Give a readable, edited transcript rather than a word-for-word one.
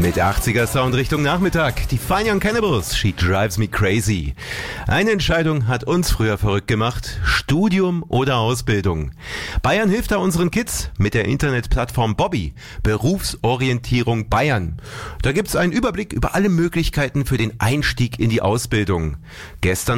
Mit 80er Sound Richtung Nachmittag. Die Fine Young Cannibals, She Drives Me Crazy. Eine Entscheidung hat uns früher verrückt gemacht. Studium oder Ausbildung. Bayern hilft da unseren Kids mit der Internetplattform Bobby. Berufsorientierung Bayern. Da gibt's einen Überblick über alle Möglichkeiten für den Einstieg in die Ausbildung. Gestern